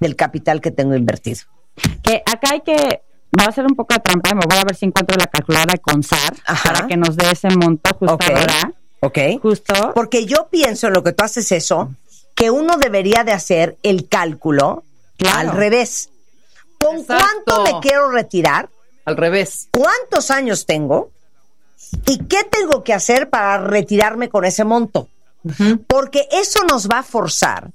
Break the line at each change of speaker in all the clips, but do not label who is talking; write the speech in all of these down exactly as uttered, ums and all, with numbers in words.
del capital que tengo invertido.
Que acá hay que, va a ser un poco de trampa, me voy a ver si encuentro la calculadora de Consar para que nos dé ese monto justo
okay.
ahora.
Ok.
Justo.
Porque yo pienso en lo que tú haces eso, que uno debería de hacer el cálculo claro. al revés. ¿Con Exacto. cuánto me quiero retirar?
Al revés.
¿Cuántos años tengo? ¿Y qué tengo que hacer para retirarme con ese monto? Uh-huh. Porque eso nos va a forzar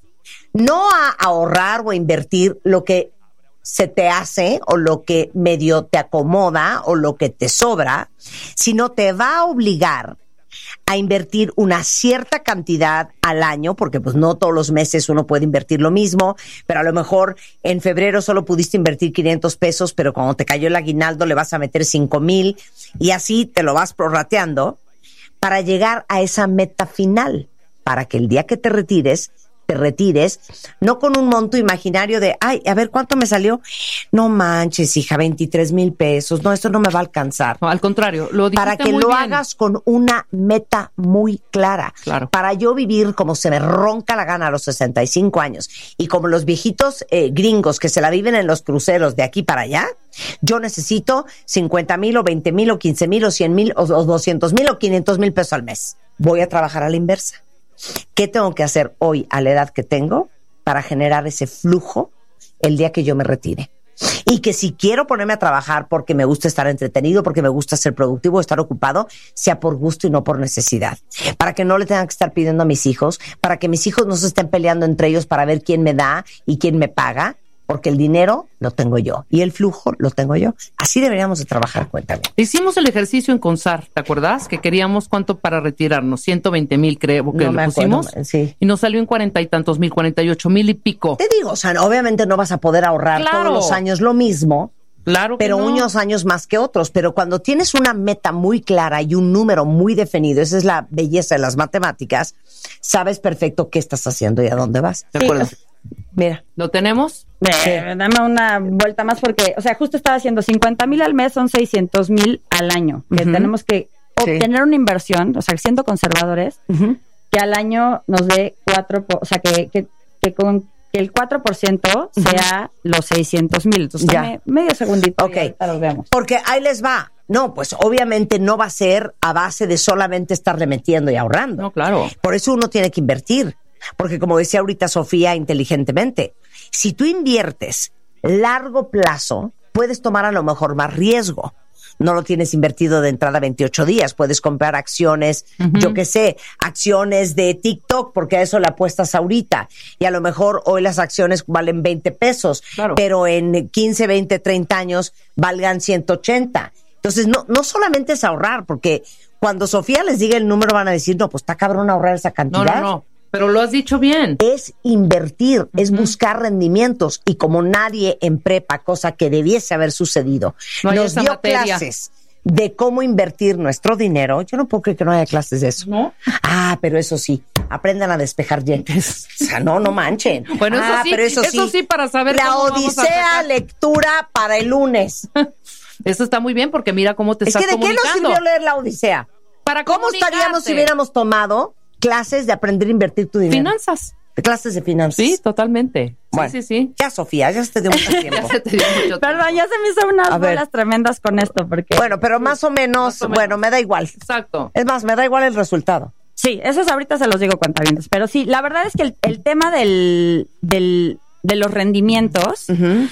no a ahorrar o a invertir lo que se te hace o lo que medio te acomoda o lo que te sobra, sino te va a obligar a invertir una cierta cantidad al año, porque pues no todos los meses uno puede invertir lo mismo, pero a lo mejor en febrero solo pudiste invertir quinientos pesos, pero cuando te cayó el aguinaldo le vas a meter cinco mil y así te lo vas prorrateando para llegar a esa meta final, para que el día que te retires, te retires, no con un monto imaginario de, ay, a ver, ¿cuánto me salió? No manches, hija, veintitrés mil pesos. No, esto no me va a alcanzar.
No, al contrario, lo dijiste
para que
muy
lo
bien.
hagas con una meta muy clara.
Claro.
Para yo vivir como se me ronca la gana a los sesenta y cinco años y como los viejitos eh, gringos que se la viven en los cruceros de aquí para allá, yo necesito cincuenta mil o veinte mil o quince mil o cien mil o doscientos mil o quinientos mil pesos al mes. Voy a trabajar a la inversa. ¿Qué tengo que hacer hoy a la edad que tengo para generar ese flujo el día que yo me retire? Y que si quiero ponerme a trabajar porque me gusta estar entretenido, porque me gusta ser productivo, estar ocupado, sea por gusto y no por necesidad. Para que no le tengan que estar pidiendo a mis hijos, para que mis hijos no se estén peleando entre ellos para ver quién me da y quién me paga, porque el dinero lo tengo yo y el flujo lo tengo yo. Así deberíamos de trabajar, cuéntame.
Hicimos el ejercicio en Consar, ¿te acuerdas? Que queríamos cuánto para retirarnos, ciento veinte mil creo que
no
le pusimos, acuerdo,
sí.
Y nos salió en cuarenta y tantos mil, cuarenta y ocho mil y pico.
Te digo, o sea, obviamente no vas a poder ahorrar
claro.
todos los años lo mismo,
claro que
pero
no.
unos años más que otros. Pero cuando tienes una meta muy clara y un número muy definido, esa es la belleza de las matemáticas, sabes perfecto qué estás haciendo y a dónde vas.
¿De acuerdo?
Sí. Mira,
¿lo tenemos?
Eh, dame una vuelta más porque, o sea, justo estaba haciendo cincuenta mil al mes, son seiscientos mil al año. Que uh-huh. tenemos que obtener sí. una inversión, o sea, siendo conservadores, uh-huh. que al año nos dé cuatro, o sea, que, que, que con que el cuatro por ciento uh-huh. sea los seiscientos mil. Entonces, ya. Dame medio segundito.
Ok,
y ahorita los vemos.
Porque ahí les va. No, pues obviamente no va a ser a base de solamente estar remetiendo y ahorrando.
No, claro.
Por eso uno tiene que invertir. Porque como decía ahorita Sofía inteligentemente, si tú inviertes largo plazo, puedes tomar a lo mejor más riesgo. No lo tienes invertido de entrada veintiocho días. Puedes comprar acciones, uh-huh. yo qué sé, acciones de TikTok, porque a eso le apuestas ahorita. Y a lo mejor hoy las acciones valen veinte pesos,
claro.
pero en quince, veinte, treinta años valgan ciento ochenta. Entonces, no, no solamente es ahorrar, porque cuando Sofía les diga el número van a decir, no, pues está cabrón ahorrar esa cantidad.
No, no, no. Pero lo has dicho bien.
Es invertir, uh-huh. es buscar rendimientos. Y como nadie en prepa, cosa que debiese haber sucedido,
no
nos dio
materia.
clases de cómo invertir nuestro dinero. Yo no puedo creer que no haya clases de eso.
¿No?
Ah, pero eso sí, aprendan a despejar dientes. O sea, no, no manchen.
Bueno, eso
ah,
sí,
pero eso,
eso
sí,
sí para saber
la
cómo vamos a
odisea
sacar.
lectura para el lunes.
Eso está muy bien porque mira cómo te
es
estás
que ¿de qué nos
comunicando?
sirvió leer la Odisea?
Para
¿Cómo estaríamos si hubiéramos tomado clases de aprender a invertir tu dinero?
Finanzas.
Clases de finanzas.
Sí, totalmente.
Bueno,
sí, sí, sí.
Ya, Sofía, ya se te dio mucho tiempo.
ya se te dio mucho tiempo.
Perdón, ya se me hizo unas
A ver.
bolas tremendas con esto. porque
Bueno, pero más o menos,
Más o menos.
bueno, me da igual.
Exacto.
Es más, me da igual el resultado.
Sí, esos ahorita se los digo cuentavientes. Pero sí, la verdad es que el, el tema del, del, de los rendimientos...
Uh-huh.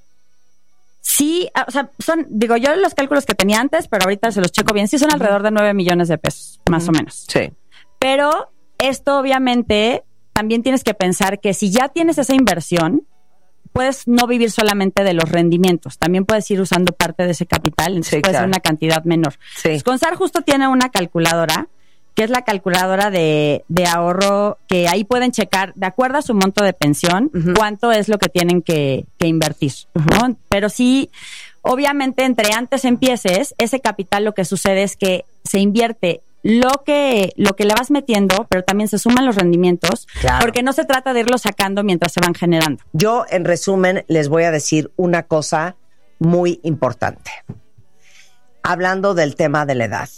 Sí, o sea, son, digo, yo los cálculos que tenía antes, pero ahorita se los checo bien, sí son alrededor de nueve millones de pesos, más o menos.
Sí.
Pero esto obviamente también tienes que pensar que si ya tienes esa inversión, puedes no vivir solamente de los rendimientos, también puedes ir usando parte de ese capital, entonces
Sí,
puede
claro.
ser una cantidad menor.
Sí.
Consar justo tiene una calculadora, que es la calculadora de, de ahorro, que ahí pueden checar, de acuerdo a su monto de pensión, uh-huh. cuánto es lo que tienen que, que invertir, uh-huh. ¿no? Pero sí, obviamente, entre antes empieces, ese capital lo que sucede es que se invierte lo que, lo que le vas metiendo, pero también se suman los rendimientos,
Claro.
porque no se trata de irlo sacando mientras se van generando.
Yo, en resumen, les voy a decir una cosa muy importante. Hablando del tema de la edad.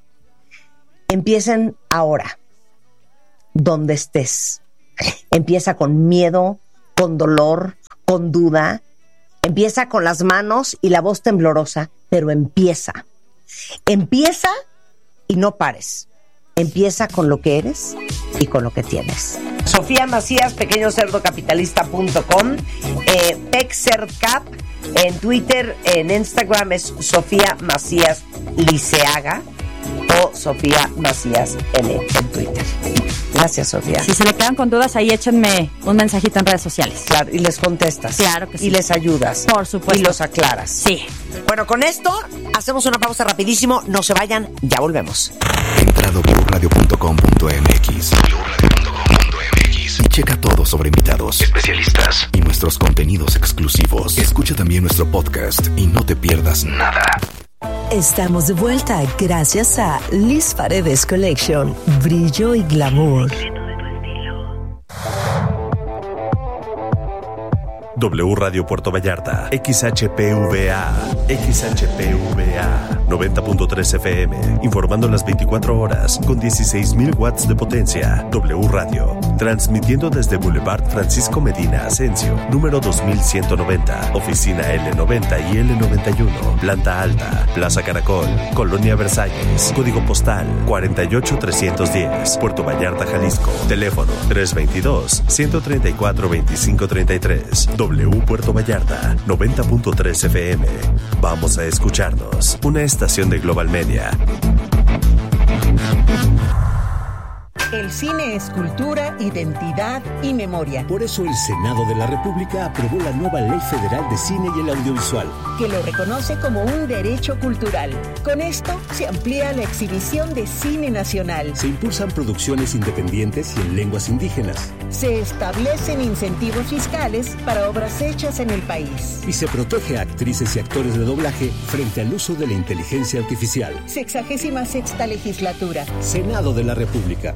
Empiecen ahora, donde estés. Empieza con miedo, con dolor, con duda, empieza con las manos y la voz temblorosa, pero empieza. Empieza y no pares. Empieza con lo que eres y con lo que tienes. Sofía Macías, pequeño cerdo capitalista punto com, eh, PecCerdCap, en Twitter, en Instagram es Sofía Macías Liceaga o Sofía Macías L en Twitter. Gracias, Sofía.
Si se le quedan con dudas, ahí échenme un mensajito en redes sociales.
Claro, y les contestas.
Claro que sí.
Y les ayudas.
Por supuesto.
Y los aclaras.
Sí.
Bueno, con esto hacemos una pausa rapidísimo. No se vayan, ya volvemos.
Entra a doble u radio punto com punto m x doble u radio punto com punto m x y checa todo sobre invitados, especialistas y nuestros contenidos exclusivos. Escucha también nuestro podcast y no te pierdas nada.
Estamos de vuelta gracias a Liz Paredes Collection, brillo y glamour.
W Radio Puerto Vallarta, X H P V A, X H P V A, noventa punto tres F M, informando las veinticuatro horas con dieciséis mil watts de potencia. W Radio, transmitiendo desde Boulevard Francisco Medina Asensio, número dos mil ciento noventa, oficina L noventa y L noventa y uno, planta alta, Plaza Caracol, Colonia Versalles, código postal cuarenta y ocho trescientos diez, Puerto Vallarta, Jalisco, teléfono tres dos dos, uno tres cuatro, dos cinco tres tres. W Puerto Vallarta, noventa punto tres F M. Vamos a escucharnos. Una estación de Global Media.
El cine es cultura, identidad y memoria.
Por eso el Senado de la República aprobó la nueva Ley Federal de Cine y el Audiovisual,
que lo reconoce como un derecho cultural. Con esto se amplía la exhibición de cine nacional.
Se impulsan producciones independientes y en lenguas indígenas.
Se establecen incentivos fiscales para obras hechas en el país.
Y se protege a actrices y actores de doblaje frente al uso de la inteligencia artificial.
Sexagésima sexta legislatura.
Senado de la República.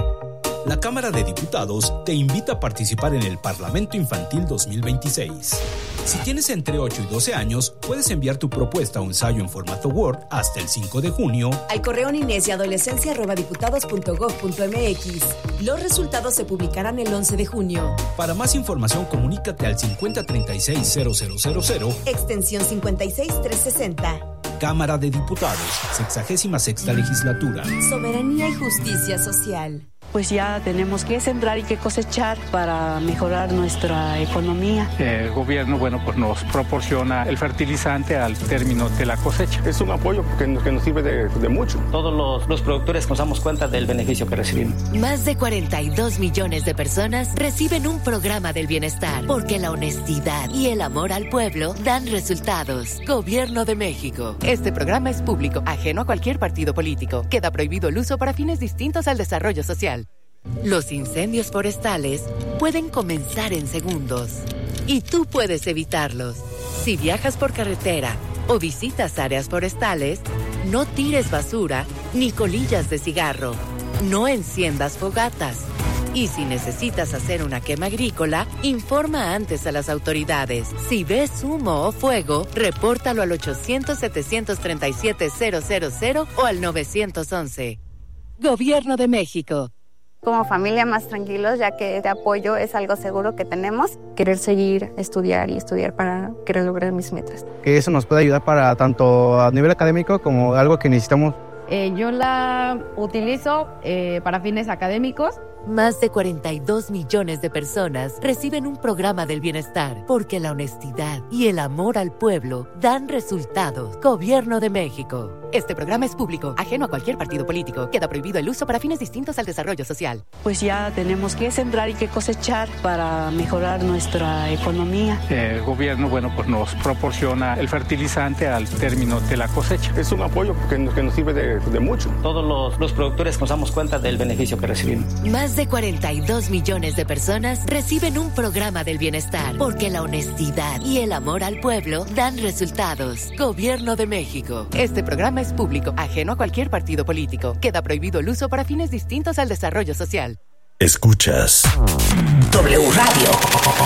La Cámara de Diputados te invita a participar en el Parlamento Infantil dos mil veintiséis. Si tienes entre ocho y doce años, puedes enviar tu propuesta o ensayo en formato Word hasta el cinco de junio
al correo niñez y adolescencia arroba diputados punto gob punto m x. Los resultados se publicarán el once de junio.
Para más información, comunícate al cincuenta treinta y seis cero cero cero cero,
extensión cincuenta y seis trescientos sesenta.
Cámara de Diputados, sexagésima sexta legislatura.
Soberanía y justicia social.
Pues ya tenemos que sembrar y que cosechar para mejorar nuestra economía.
El gobierno, bueno, pues nos proporciona el fertilizante al término de la cosecha.
Es un apoyo que nos, que nos sirve de, de mucho.
Todos los, los productores nos damos cuenta del beneficio que recibimos.
Más de cuarenta y dos millones de personas reciben un programa del bienestar, porque la honestidad y el amor al pueblo dan resultados. Gobierno de México.
Este programa es público, ajeno a cualquier partido político. Queda prohibido el uso para fines distintos al desarrollo social.
Los incendios forestales pueden comenzar en segundos y tú puedes evitarlos. Si viajas por carretera o visitas áreas forestales, no tires basura ni colillas de cigarro, no enciendas fogatas. Y si necesitas hacer una quema agrícola, informa antes a las autoridades. Si ves humo o fuego, repórtalo al ochocientos, setecientos treinta y siete, cero cero cero o al nueve once. Gobierno de México.
Como familia más tranquilos, ya que este apoyo es algo seguro que tenemos. Querer seguir, estudiar y estudiar para querer lograr mis metas.
Que eso nos puede ayudar para tanto a nivel académico como algo que necesitamos.
Eh, yo la utilizo eh, para fines académicos.
Más de cuarenta y dos millones de personas reciben un programa del bienestar, porque la honestidad y el amor al pueblo dan resultados. Gobierno de México.
Este programa es público, ajeno a cualquier partido político. Queda prohibido el uso para fines distintos al desarrollo social.
Pues ya tenemos que sembrar y que cosechar para mejorar nuestra economía.
El gobierno, bueno, pues nos proporciona el fertilizante al término de la cosecha.
Es un apoyo que nos, que nos sirve de, de mucho.
Todos los, los productores nos damos cuenta del beneficio que recibimos.
Más de cuarenta y dos millones de personas reciben un programa del bienestar, porque la honestidad y el amor al pueblo dan resultados. Gobierno de México.
Este programa es público, ajeno a cualquier partido político. Queda prohibido el uso para fines distintos al desarrollo social.
Escuchas
W Radio.